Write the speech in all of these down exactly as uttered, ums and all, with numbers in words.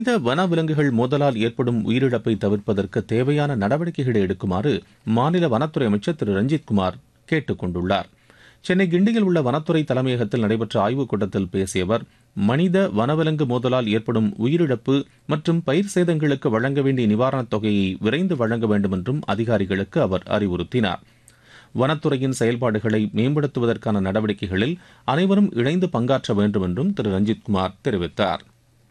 இந்த வனவிலங்குகள் மோதலால் ஏற்படும் உயிரிழப்பை தவிர்ப்பதற்கு தேவையான நடவடிக்கைகளை எடுக்குமாறு மாநில வனத்துறை அமைச்சர் திரு ரஞ்சித்குமார் கேட்டுக் கொண்டுள்ளார். சென்னை கிண்டியில் உள்ள வனத்துறை தலைமையகத்தில் நடைபெற்ற ஆய்வுக் கூட்டத்தில் பேசிய அவர், மனித வனவிலங்கு மோதலால் ஏற்படும் உயிரிழப்பு மற்றும் பயிர் சேதங்களுக்கு வழங்க வேண்டிய நிவாரணத் தொகையை விரைந்து வழங்க வேண்டும் என்றும் அதிகாரிகளுக்கு அவர் அறிவுறுத்தினார். வனத்துறையின் செயல்பாடுகளை மேம்படுத்துவதற்கான நடவடிக்கைகளில் அனைவரும் இணைந்து பங்காற்ற வேண்டும் என்றும் திரு ரஞ்சித்குமார் தெரிவித்தார்.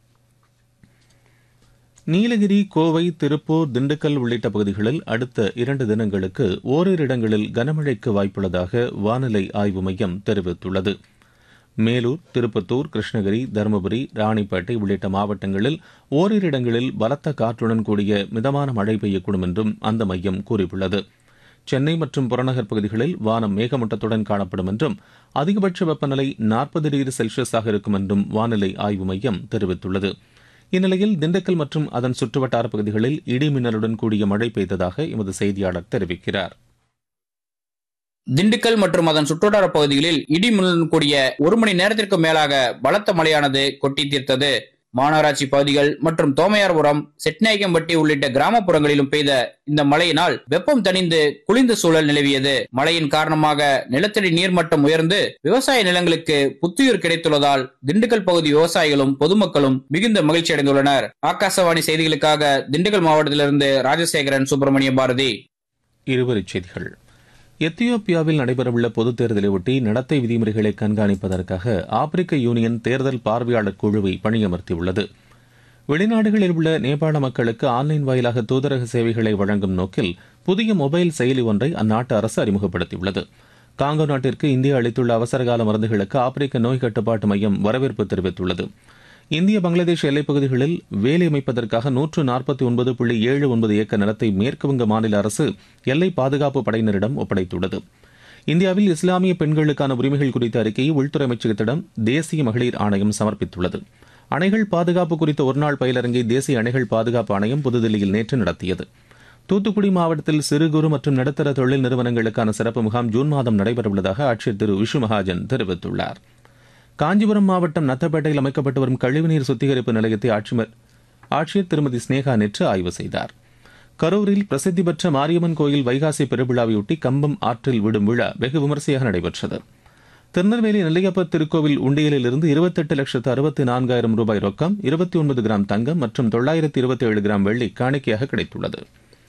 நீலகிரி, கோவை, திருப்பூர், திண்டுக்கல் உள்ளிட்ட பகுதிகளில் அடுத்த இரண்டு தினங்களுக்கு ஓரிரு இடங்களில் கனமழைக்கு வாய்ப்புள்ளதாக வானிலை ஆய்வு மையம் தெரிவித்துள்ளது. மேலூர், திருப்பத்தூர், கிருஷ்ணகிரி, தருமபுரி, ராணிப்பேட்டை உள்ளிட்ட மாவட்டங்களில் ஓரிரு இடங்களில் பலத்த காற்றுடன் கூடிய மிதமான மழை பெய்யக்கூடும் என்றும் அந்த மையம் கூறியுள்ளது. சென்னை மற்றும் புறநகர் பகுதிகளில் வானம் மேகமூட்டத்துடன் காணப்படும் என்றும் அதிகபட்ச வெப்பநிலை நாற்பது டிகிரி செல்சியஸாக இருக்கும் என்றும் வானிலை ஆய்வு மையம் தெரிவித்துள்ளது. இந்நிலையில் திண்டுக்கல் மற்றும் அதன் சுற்றுவட்டார பகுதிகளில் இடி மின்னலுடன் கூடிய மழை பெய்ததாக எமது செய்தியாளர் தெரிவிக்கிறார். திண்டுக்கல் மற்றும் அதன் சுற்றுவட்டார பகுதிகளில் இடி மின்னலுடன் கூடிய ஒரு மணி நேரத்திற்கு மேலாக பலத்த மழையானது கொட்டி தீர்த்தது. மாநகராட்சி பகுதிகள் மற்றும் தோமையார்புரம், செட்நாயக்கம்பட்டி உள்ளிட்ட கிராமப்புறங்களிலும் பெய்த இந்த மழையினால் வெப்பம் தணிந்து குளிர்ந்த சூழல் நிலவியது. மழையின் காரணமாக நிலத்தடி நீர்மட்டம் உயர்ந்து விவசாய நிலங்களுக்கு புத்துயிர் கிடைத்துள்ளதால் திண்டுக்கல் பகுதி விவசாயிகளும் பொதுமக்களும் மிகுந்த மகிழ்ச்சி அடைந்துள்ளனர். ஆகாசவாணி செய்திகளுக்காக திண்டுக்கல் மாவட்டத்திலிருந்து ராஜசேகரன், சுப்பிரமணிய பாரதி. இருவரிச் செய்திகள். எத்தியோப்பியாவில் நடைபெறவுள்ள பொதுத் தேர்தலையொட்டி நடத்தை விதிமுறைகளை கண்காணிப்பதற்காக ஆப்பிரிக்க யூனியன் தேர்தல் பார்வையாளர் குழுவை பணியமர்த்தியுள்ளது. வெளிநாடுகளில் உள்ள நேபாள மக்களுக்கு ஆன்லைன் வாயிலாக தூதரக சேவைகளை வழங்கும் நோக்கில் புதிய மொபைல் செயலி ஒன்றை அந்நாட்டு அரசு அறிமுகப்படுத்தியுள்ளது. காங்கோ நாட்டிற்கு இந்தியா அளித்துள்ள அவசரகால மருந்துகளுக்கு ஆப்பிரிக்க நோய் கட்டுப்பாட்டு மையம் வரவேற்பு தெரிவித்துள்ளது. இந்திய பங்களாதேஷ் எல்லைப்பகுதிகளில் வேலை அமைப்பதற்காக நூற்று நாற்பத்தி ஒன்பது புள்ளி ஏழு ஒன்பது ஏக்கர் நிலத்தை மேற்குவங்க மாநில அரசு எல்லை பாதுகாப்பு படையினரிடம் ஒப்படைத்துள்ளது. இந்தியாவில் இஸ்லாமிய பெண்களுக்கான உரிமைகள் குறித்த அறிக்கையை உள்துறை அமைச்சகத்திடம் தேசிய மகளிர் ஆணையம் சமர்ப்பித்துள்ளது. அணைகள் பாதுகாப்பு குறித்த ஒருநாள் பயிலரங்கை தேசிய அணைகள் பாதுகாப்பு ஆணையம் புதுதில்லியில் நேற்று நடத்தியது. தூத்துக்குடி மாவட்டத்தில் சிறு குறு மற்றும் நடுத்தர தொழில் நிறுவனங்களுக்கான சிறப்பு முகாம் ஜூன் மாதம் நடைபெறவுள்ளதாக ஆட்சியர் திரு விஷு மகாஜன் தெரிவித்துள்ளார். காஞ்சிபுரம் மாவட்டம் நத்தப்பேட்டையில் அமைக்கப்பட்டு வரும் கழிவுநீர் சுத்திகரிப்பு நிலையத்தை ஆட்சியர் திருமதி ஸ்னேகா நேற்று ஆய்வு செய்தார். கரூரில் பிரசித்தி பெற்ற மாரியம்மன் கோயில் வைகாசி பெருவிழாவையொட்டி கம்பம் ஆற்றில் விடும் விழா வெகு விமரிசையாக நடைபெற்றது. திருநெல்வேலி நெல்லையப்பர் திருக்கோவில் உண்டியலில் இருந்து இருபத்தெட்டு லட்சத்து அறுபத்தி நான்காயிரம் ரூபாய் ரொக்கம், இருபத்தி ஒன்பது கிராம் தங்கம் மற்றும் தொள்ளாயிரத்து இருபத்தி ஏழு கிராம் வெள்ளி காணிக்கையாக கிடைத்துள்ளது.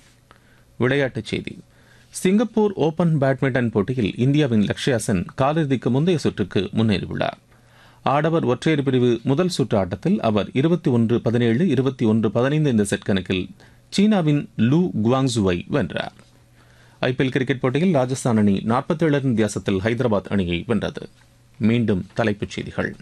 விளையாட்டுச் செய்தி. சிங்கப்பூர் ஓபன் பேட்மிண்டன் போட்டியில் இந்தியாவின் லக்ஷ்யா சென் காலிறுதிக்கு முந்தைய சுற்றுக்கு முன்னேறியுள்ளார். ஆடவர் ஒற்றையர் பிரிவு முதல் சுற்று ஆட்டத்தில் அவர் இருபத்தி ஒன்று பதினேழு இருபத்தி ஒன்று பதினைந்து இந்த செட் கணக்கில் சீனாவின் லூ குவாங்ஸுவை வென்றார். ஐபிஎல் கிரிக்கெட் போட்டியில் ராஜஸ்தான் அணி நாற்பத்தி ஏழு ரன் வித்தியாசத்தில் ஹைதராபாத் அணியை வென்றது. மீண்டும் தலைப்புச் செய்திகள்.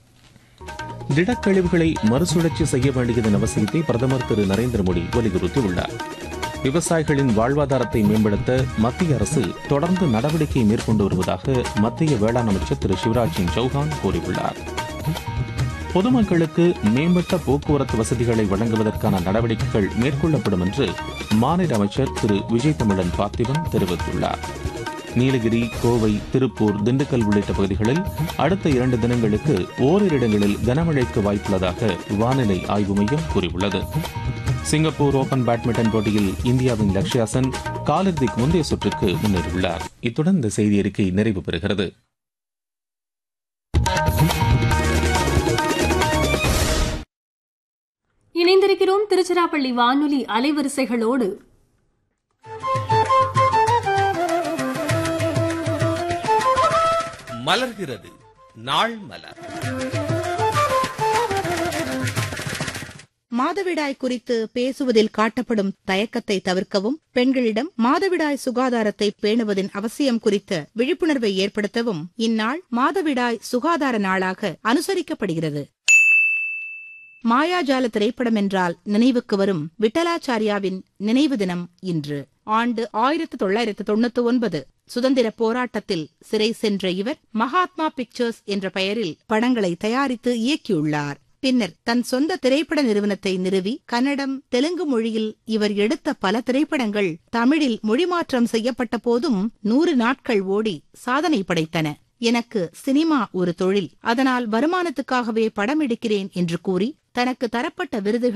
திடக்கழிவுகளை மறுசுழற்சி செய்ய வேண்டியதன் அவசியத்தை பிரதமர் திரு நரேந்திர மோடி வலியுறுத்தியுள்ளார். விவசாயிகளின் வாழ்வாதாரத்தை மேம்படுத்த மத்திய அரசு தொடர்ந்து நடவடிக்கை மேற்கொண்டு வருவதாக மத்திய வேளாண் அமைச்சர் திரு சிவராஜ் சிங் சௌஹான் கூறியுள்ளார். பொதுமக்களுக்கு மேம்பட்ட போக்குவரத்து வசதிகளை வழங்குவதற்கான நடவடிக்கைகள் மேற்கொள்ளப்படும் என்று மாநில அமைச்சர் திரு விஜய் தமிழன் பார்த்திபன் தெரிவித்துள்ளார். நீலகிரி, கோவை, திருப்பூர், திண்டுக்கல் உள்ளிட்ட பகுதிகளில் அடுத்த இரண்டு தினங்களுக்கு ஓரிரு இடங்களில் கனமழைக்கு வாய்ப்புள்ளதாக வானிலை ஆய்வு மையம் கூறியுள்ளது. சிங்கப்பூர் ஓபன் பேட்மிண்டன் போட்டியில் இந்தியாவின் லக்ஷ்யா சென் காலிறுதிக்கு முந்தைய சுற்றுக்கு முன்னேறியுள்ளார். இத்துடன் இந்த செய்தி அறிக்கை நிறைவு பெறுகிறது. இணைந்திருக்கிறோம் திருச்சிராப்பள்ளி வானொலி அலைவரிசைகளோடு. மலர்கிறது நாள் மலர். மாதவிடாய் குறித்து பேசுவதில் காட்டப்படும் தயக்கத்தை தவிர்க்கவும், பெண்களிடம் மாதவிடாய் சுகாதாரத்தை பேணுவதின் அவசியம் குறித்த விழிப்புணர்வை ஏற்படுத்தவும் இந்நாள் மாதவிடாய் சுகாதார நாளாக அனுசரிக்கப்படுகிறது. மாயாஜால திரைப்படம் என்றால் நினைவுக்கு வரும் விட்டலாச்சாரியாவின் நினைவு தினம் இன்று. ஆண்டு ஆயிரத்து தொள்ளாயிரத்து தொண்ணூத்தி ஒன்பது. சுதந்திர போராட்டத்தில் சிறை சென்ற இவர் மகாத்மா பிக்சர்ஸ் என்ற பெயரில் படங்களை தயாரித்து இயக்கியுள்ளார். பின்னர் தன் சொந்த திரைப்பட நிறுவனத்தை நிறுவி கன்னடம், தெலுங்கு மொழியில் இவர் எடுத்த பல திரைப்படங்கள் தமிழில் மொழிமாற்றம் செய்யப்பட்ட போதும் நூறு நாட்கள் ஓடி சாதனை படைத்தன. எனக்கு சினிமா ஒரு தொழில், அதனால் வருமானத்துக்காகவே படம் எடுக்கிறேன் என்று கூறி தனக்கு தரப்பட்ட விருதுகள்